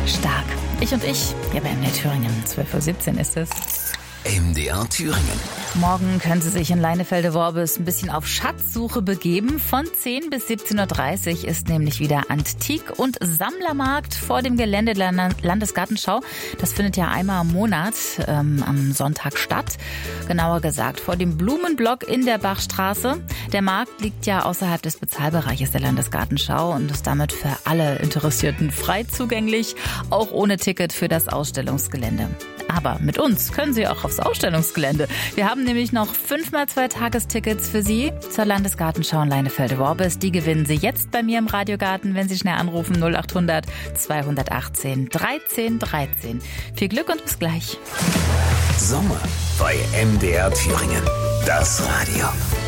Stark. Ich und ich, hier bei MDR Thüringen. 12:17 Uhr ist es. MDR Thüringen. Morgen können Sie sich in Leinefelde-Worbis ein bisschen auf Schatzsuche begeben. Von 10 bis 17:30 Uhr ist nämlich wieder Antik- und Sammlermarkt vor dem Gelände der Landesgartenschau. Das findet ja einmal im Monat am Sonntag statt. Genauer gesagt vor dem Blumenblock in der Bachstraße. Der Markt liegt ja außerhalb des Bezahlbereiches der Landesgartenschau und ist damit für alle Interessierten frei zugänglich, auch ohne Ticket für das Ausstellungsgelände. Aber mit uns können Sie auch aufs Ausstellungsgelände. Wir haben nämlich noch 5x2 Tagestickets für Sie zur Landesgartenschau in Leinefelde-Worbis. Die gewinnen Sie jetzt bei mir im Radiogarten, wenn Sie schnell anrufen 0800 218 13 13. Viel Glück und bis gleich. Sommer bei MDR Thüringen. Das Radio.